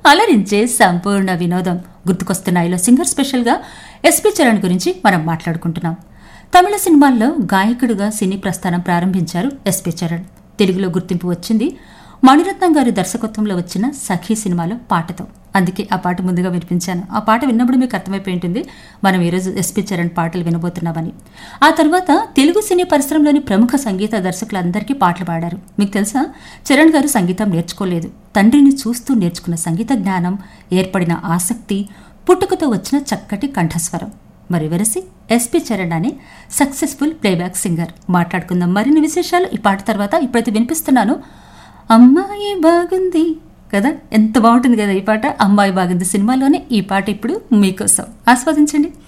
అలరించే సంపూర్ణ వినోదం. గుర్తుకొస్తున్నాయిలో సింగర్ స్పెషల్గా ఎస్పి చరణ్ గురించి మనం మాట్లాడుకుంటున్నాం. తమిళ సినిమాల్లో గాయకుడిగా సినీ ప్రస్థానం ప్రారంభించారు ఎస్పి చరణ్. తెలుగులో గుర్తింపు వచ్చింది మణిరత్నం గారి దర్శకత్వంలో వచ్చిన సఖీ సినిమాలో పాటతో. అందుకే ఆ పాట ముందుగా వినిపించాను. ఆ పాట విన్నప్పుడు మీకు అర్థమైపోయి ఉంటుంది మనం ఈరోజు ఎస్పి చరణ్ పాటలు వినబోతున్నామని. ఆ తర్వాత తెలుగు సినీ పరిశ్రమలోని ప్రముఖ సంగీత దర్శకులందరికీ పాటలు పాడారు. మీకు తెలుసా, చరణ్ గారు సంగీతం నేర్చుకోలేదు. తండ్రిని చూస్తూ నేర్చుకున్న సంగీత జ్ఞానం, ఏర్పడిన ఆసక్తి, పుట్టుకతో వచ్చిన చక్కటి కంఠస్వరం. మరి వెరసి ఎస్పి చరణ్ అనే సక్సెస్ఫుల్ ప్లేబ్యాక్ సింగర్. మాట్లాడుకుందాం మరిన్ని విశేషాలు ఈ పాట తర్వాత. ఇప్పుడైతే వినిపిస్తున్నాను అమ్మాయి బాగుంది కదా, ఎంత బాగుంటుంది కదా ఈ పాట. అమ్మాయి బాగుంది సినిమాలోనే ఈ పాట ఇప్పుడు మీకోసం. ఆస్వాదించండి.